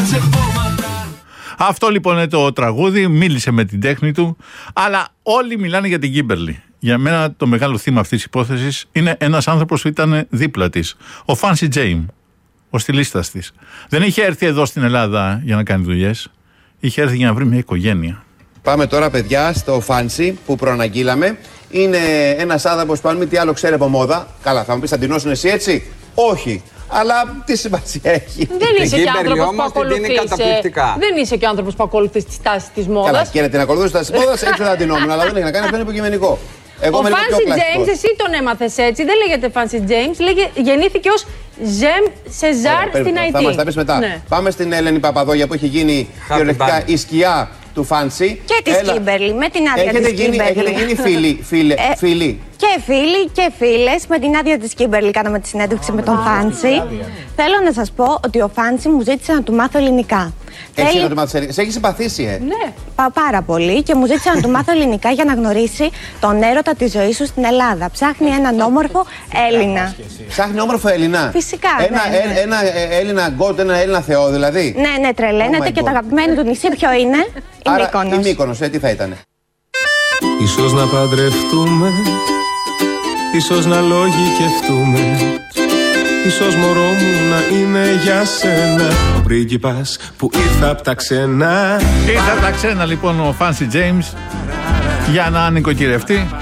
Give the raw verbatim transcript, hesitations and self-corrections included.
Αυτό λοιπόν είναι το τραγούδι, μίλησε με την τέχνη του, αλλά όλοι μιλάνε για την Κίμπερλι. Για μένα το μεγάλο θύμα αυτής της υπόθεσης είναι ένας άνθρωπος που ήταν δίπλα της, ο Φάνσι Τζέιμ, ο στιλίστας της. Δεν είχε έρθει εδώ στην Ελλάδα για να κάνει δουλειές, είχε έρθει για να βρει μια οικογένεια. Πάμε τώρα, παιδιά, στο Φάνσι που προαναγγείλαμε. Είναι ένας άνθρωπος που αν μη τι άλλο ξέρει από μόδα. Καλά, θα μου πεις, θα την εσύ έτσι? Όχι. Αλλά τι σημασία έχει? Δεν είσαι και άνθρωπος που ακολουθείς. Δεν είσαι και άνθρωπος που ακολουθείς τις τάσεις της μόδας. Καλά, και να την ακολουθείς τις τάσεις της μόδας, έτσι θα την τινόμουν. Αλλά δεν έχει να κάνει, αυτό είναι υποκειμενικό. Εγώ ο Φάνσι Τζέιμς, εσύ τον έμαθες έτσι. Δεν λέγεται Φάνσι Τζέιμς, γεννήθηκε ως Ζεμ Σεζάρ στην Αϊτή. Θα μας τα πεις μετά. Ναι. Πάμε στην Ελένη Παπαδόγια που έχει γίνει κυριολεκτικά η σκιά του Φάνσι. Και της Κίμπερλι, με την άδεια της Κίμπερλι. Έχετε γίνει φίλοι, φίλε, ε, φίλοι. Και φίλοι και φίλες. Με την άδεια της Κίμπερλι κάναμε τη συνέντευξη με τον Φάνσι. Θέλω να σας πω ότι ο Φάνσι μου ζήτησε να του μάθω ελληνικά. Έχει να του μάθεις ελληνικά? Σε έχει συμπαθήσει, ε? Ναι. Πα, πάρα πολύ και μου ζήτησε να του μάθω ελληνικά για να γνωρίσει τον έρωτα της ζωής σου στην Ελλάδα. Ψάχνει έναν όμορφο Έλληνα. Ψάχνει όμορφο Έλληνα. Φυσικά. Ένα, ναι, ναι. ένα, ένα Έλληνα γκότ, ένα Έλληνα θεό δηλαδή. Ναι, ναι, τρελαίνεται oh και το αγαπημένο του νησί ποιο είναι? Η Άρα, Μύκονος. Η Μύκονος, ε, τι θα ήτανε? Ίσως να παντρευτούμε, ίσως να λογικευτούμε, ίσως μωρό μου να είναι για σένα ο πρίγκιπας που ήρθα απ' τα ξένα. Ήρθα απ' τα ξένα λοιπόν ο Φάνσι Τζέιμς για να νοικοκυρευτεί.